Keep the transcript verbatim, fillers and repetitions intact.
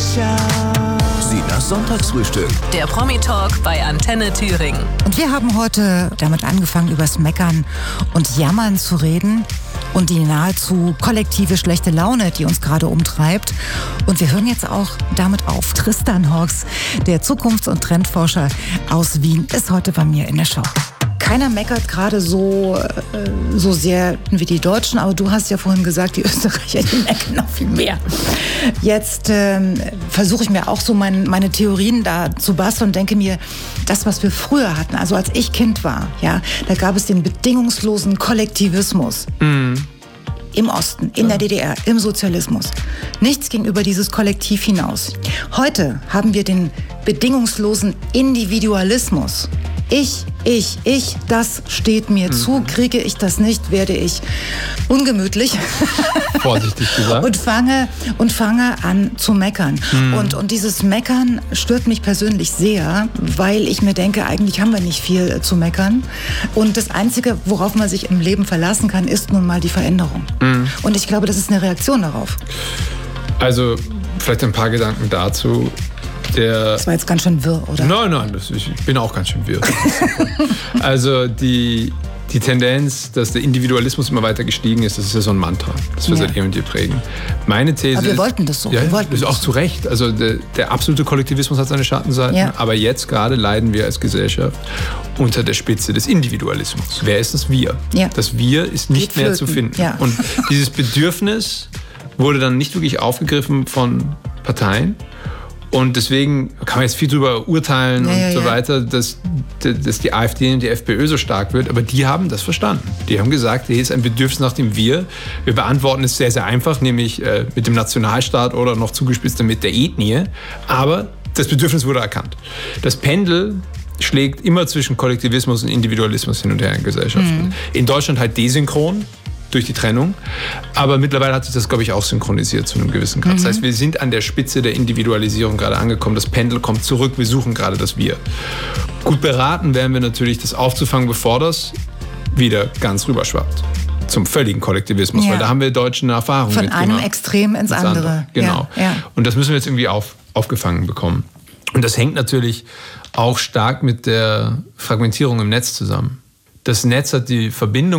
Sinas Sonntagsfrühstück. Der Promi-Talk bei Antenne Thüringen. Und wir haben heute damit angefangen, übers Meckern und Jammern zu reden und die nahezu kollektive schlechte Laune, die uns gerade umtreibt. Und wir hören jetzt auch damit auf. Tristan Hawks, der Zukunfts- und Trendforscher aus Wien, ist heute bei mir in der Show. Keiner meckert gerade so, äh, so sehr wie die Deutschen, aber du hast ja vorhin gesagt, die Österreicher, die meckern noch viel mehr. Jetzt ähm, versuche ich mir auch so mein, meine Theorien da zu basteln und denke mir, das, was wir früher hatten, also als ich Kind war, ja, da gab es den bedingungslosen Kollektivismus. Mhm. Im Osten, in der D D R, im Sozialismus. Nichts ging über dieses Kollektiv hinaus. Heute haben wir den bedingungslosen Individualismus. Ich, ich, ich, das steht mir mhm. zu. Kriege ich das nicht, werde ich ungemütlich. Vorsichtig gesagt. Und fange, und fange an zu meckern. Mhm. Und, und dieses Meckern stört mich persönlich sehr, weil ich mir denke, eigentlich haben wir nicht viel zu meckern. Und das Einzige, worauf man sich im Leben verlassen kann, ist nun mal die Veränderung. Mhm. Und ich glaube, das ist eine Reaktion darauf. Also vielleicht ein paar Gedanken dazu. Der das war jetzt ganz schön wirr, oder? Nein, nein, das, ich bin auch ganz schön wirr. Also die, die Tendenz, dass der Individualismus immer weiter gestiegen ist, das ist ja so ein Mantra, das wir ja. seit eh und je prägen. Meine These aber wir ist, wollten das so. Ja, wir wollten das ist auch so. zu Recht. Also der, der absolute Kollektivismus hat seine Schattenseiten, ja. aber jetzt gerade leiden wir als Gesellschaft unter der Spitze des Individualismus. Wer ist das Wir? Ja. Das Wir ist nicht mehr zu finden. Ja. Und dieses Bedürfnis wurde dann nicht wirklich aufgegriffen von Parteien. Und deswegen kann man jetzt viel drüber urteilen ja, und ja, so weiter, dass, dass die AfD und die FPÖ so stark wird. Aber die haben das verstanden. Die haben gesagt, hier ist ein Bedürfnis nach dem Wir. Wir beantworten es sehr, sehr einfach, nämlich äh, mit dem Nationalstaat oder noch zugespitzter mit der Ethnie. Aber das Bedürfnis wurde erkannt. Das Pendel schlägt immer zwischen Kollektivismus und Individualismus hin und her in Gesellschaften. Mhm. In Deutschland halt desynchron. Durch die Trennung. Aber mittlerweile hat sich das, glaube ich, auch synchronisiert zu einem gewissen Grad. Mhm. Das heißt, wir sind an der Spitze der Individualisierung gerade angekommen. Das Pendel kommt zurück. Wir suchen gerade das Wir. Gut beraten wären wir natürlich, das aufzufangen, bevor das wieder ganz rüberschwappt. Zum völligen Kollektivismus. Ja. Weil da haben wir Deutschen eine Erfahrung Von mit. Von einem Extrem ins, ins andere. andere. Genau. Ja, ja. Und das müssen wir jetzt irgendwie auf, aufgefangen bekommen. Und das hängt natürlich auch stark mit der Fragmentierung im Netz zusammen. Das Netz hat die Verbindung